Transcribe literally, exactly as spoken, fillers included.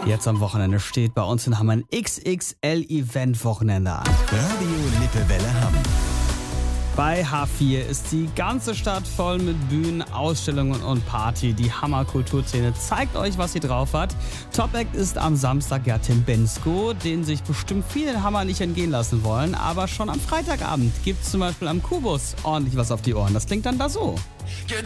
Jetzt am Wochenende steht bei uns in Hamm ein X X L-Event-Wochenende an. Radio Lippewelle Hamm. Bei H vier ist die ganze Stadt voll mit Bühnen, Ausstellungen und Party. Die Hammer Kulturszene zeigt euch, was sie drauf hat. Top-Act ist am Samstag ja Tim Bendzko, den sich bestimmt viele in Hammer nicht entgehen lassen wollen. Aber schon am Freitagabend gibt es zum Beispiel am Kubus ordentlich was auf die Ohren. Das klingt dann da so. You